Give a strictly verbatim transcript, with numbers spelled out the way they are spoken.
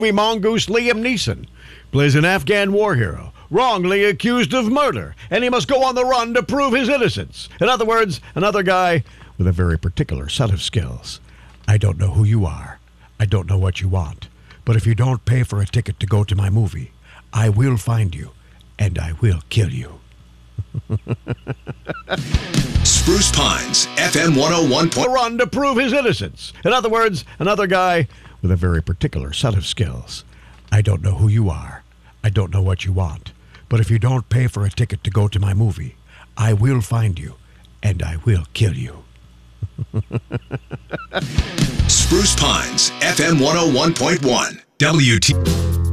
Mongoose Liam Neeson plays an Afghan war hero, wrongly accused of murder, and he must go on the run to prove his innocence. In other words, another guy with a very particular set of skills. I don't know who you are. I don't know what you want. But if you don't pay for a ticket to go to my movie, I will find you, and I will kill you. Spruce Pines, F M one oh one. A run to prove his innocence. In other words, another guy with a very particular set of skills. I don't know who you are. I don't know what you want. But if you don't pay for a ticket to go to my movie, I will find you, and I will kill you. Spruce Pines, F M one oh one point one. W T.